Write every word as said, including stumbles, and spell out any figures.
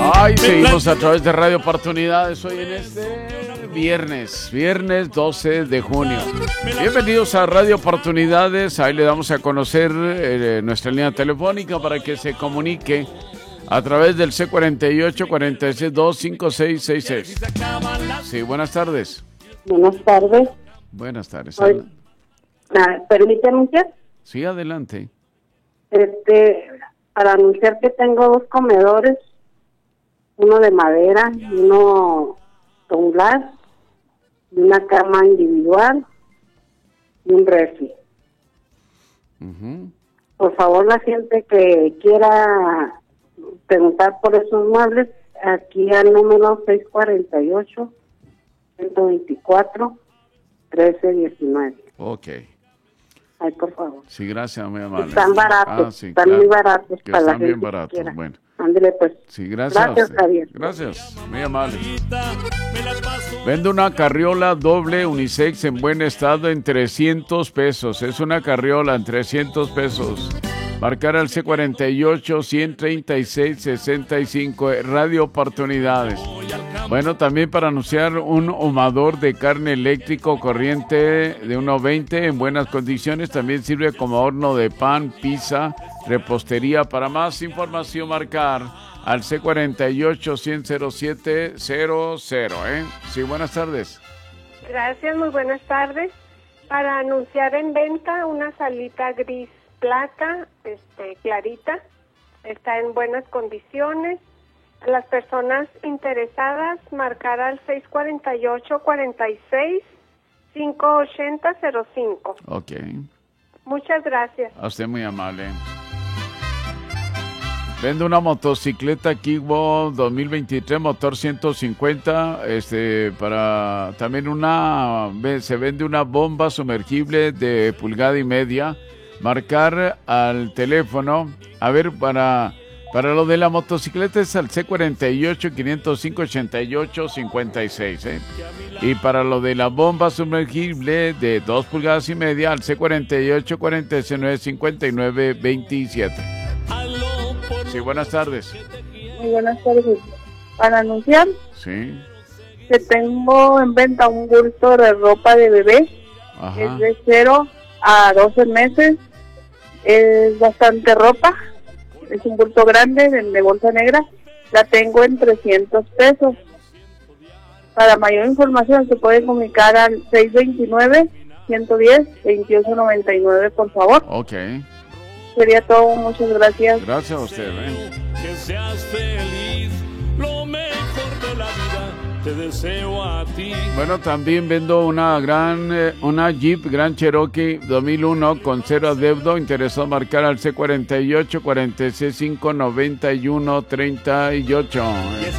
Ay, seguimos a través de Radio Oportunidades hoy en este viernes, viernes doce de junio. Bienvenidos a Radio Oportunidades. Ahí le damos a conocer eh, nuestra línea telefónica para que se comunique a través del C cuarenta y ocho, cuarenta y seis, dos cinco seis seis seis. Sí, buenas tardes. Buenas tardes. Buenas tardes. Hoy, ah, ¿permite anunciar? Sí, adelante. Este, para anunciar que tengo dos comedores, uno de madera y uno con gas, y una cama individual y un refri. Uh-huh. Por favor, la gente que quiera preguntar por esos muebles, aquí al número seis cuarenta y ocho, ciento veinticuatro, trece diecinueve. Ok. Ay, por favor. Sí, gracias, muy amable. Están baratos, Ah, sí, están claro, muy baratos que para la están bien gente que baratos, quiera. bueno. Ándele, pues. Sí, gracias. Gracias, a usted. Javier. Gracias, muy amable. Vende una carriola doble unisex en buen estado en trescientos pesos. Es una carriola en trescientos pesos. Marcar al C cuarenta y ocho, ciento treinta y seis, sesenta y cinco. Radio Oportunidades. Bueno, también para anunciar un ahumador de carne eléctrico corriente de uno veinte en buenas condiciones. También sirve como horno de pan, pizza, repostería. Para más información, marcar al C cuarenta y ocho, cien, cero siete cero cero. ¿eh? Sí, buenas tardes. Gracias, muy buenas tardes. Para anunciar en venta una salita gris plata, este, clarita, está en buenas condiciones. Las personas interesadas, marcar al seis cuarenta y ocho, cuarenta y seis, cinco ochenta, cero cinco. Ok. Muchas gracias. A usted muy amable. Vende una motocicleta Kickbo dos mil veintitrés, motor ciento cincuenta, este, para también una, se vende una bomba sumergible de pulgada y media. Marcar al teléfono, a ver, para, para lo de la motocicleta es al C cuarenta y ocho, quinientos cinco, ochenta y ocho, cincuenta y seis, ¿eh? Y para lo de la bomba sumergible de dos pulgadas y media al C cuarenta y ocho, cuarenta y nueve, cincuenta y nueve, veintisiete. Sí, buenas tardes. Muy buenas tardes. Para anunciar Sí. que tengo en venta un bulto de ropa de bebé. Ajá. Es de cero a doce meses. Es bastante ropa. Es un bulto grande de, de bolsa negra. La tengo en trescientos pesos. Para mayor información se puede comunicar al seis veintinueve, ciento diez, veintiocho noventa y nueve, por favor. Ok. Sería todo, muchas gracias. Gracias a usted. ¿eh? Que seas feliz, lo mejor de la vida te deseo a ti. Bueno, también vendo una gran, eh, una Jeep Grand Cherokee dos mil uno con cero adeudo. Interesado marcar al C cuarenta y ocho, cuarenta y seis, cinco, noventa y uno, treinta y ocho.